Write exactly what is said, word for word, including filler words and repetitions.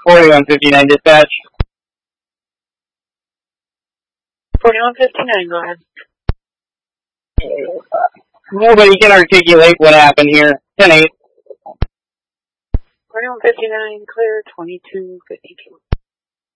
forty-one fifty-nine dispatch. forty-one fifty-nine, go ahead. Nobody can articulate what happened here. ten eight. forty-one fifty-nine, clear, twenty-two fifty-two.